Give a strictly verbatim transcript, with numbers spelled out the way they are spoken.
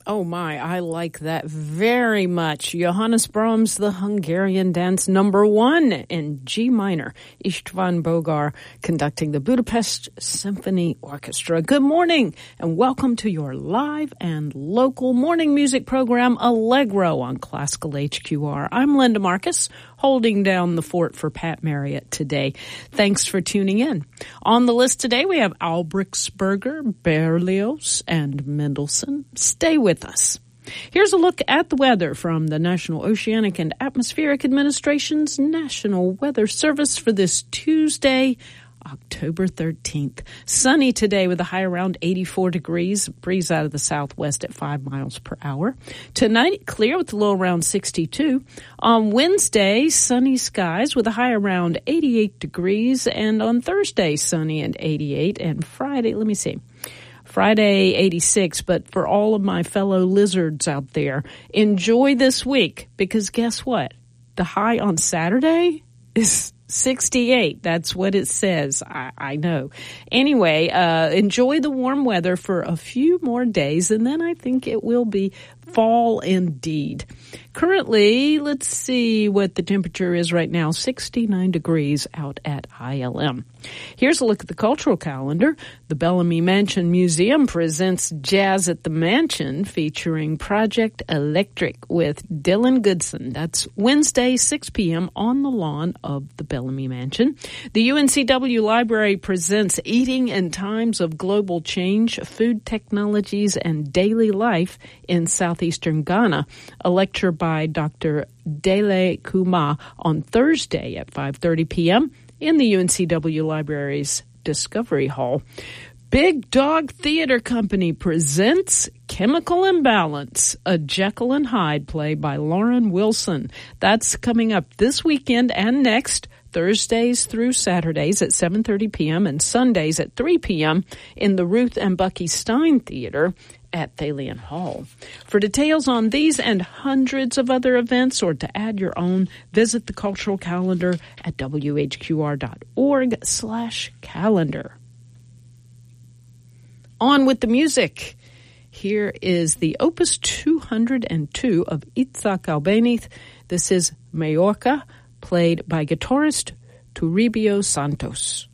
Oh my, I like that very much. Johannes Brahms, the Hungarian Dance Number One in G minor. István Bogar conducting the Budapest Symphony Orchestra. Good morning and welcome to your live and local morning music program, Allegro on Classical H Q R. I'm Linda Marcus, holding down the fort for Pat Marriott today. Thanks for tuning in. On the list today, we have Albrechtsberger, Berlioz, and Mendelssohn. Stay with us. Here's a look at the weather from the National Oceanic and Atmospheric Administration's National Weather Service for this Tuesday, October thirteenth. Sunny today with a high around eighty-four degrees, breeze out of the southwest at five miles per hour. Tonight, clear with a low around sixty-two. On Wednesday, sunny skies with a high around eighty-eight degrees. And on Thursday, sunny and eighty-eight. And Friday, let me see. Friday, eighty-six, but for all of my fellow lizards out there, enjoy this week because guess what? The high on Saturday is sixty-eight. That's what it says. I, I know. Anyway, uh, enjoy the warm weather for a few more days, and then I think it will be fall indeed. Currently, let's see what the temperature is right now, sixty-nine degrees out at I L M. Here's a look at the cultural calendar. The Bellamy Mansion Museum presents Jazz at the Mansion featuring Project Electric with Dylan Goodson. That's Wednesday, six p.m. on the lawn of the Bellamy Mansion. The U N C W Library presents Eating in Times of Global Change, Food Technologies and Daily Life in Southeastern Ghana, a lecture by Doctor Dele Kuma on Thursday at five thirty p.m. in the U N C W Library's Discovery Hall. Big Dog Theater Company presents Chemical Imbalance, a Jekyll and Hyde play by Lauren Wilson. That's coming up this weekend and next, Thursdays through Saturdays at seven thirty p.m. and Sundays at three p.m. in the Ruth and Bucky Stein Theater at Thalian Hall. For details on these and hundreds of other events or to add your own, visit the cultural calendar at W H Q R dot org slash calendar. On with the music. Here is the Opus two hundred two of Itzhak Albéniz. This is Majorca, played by guitarist Toribio Santos.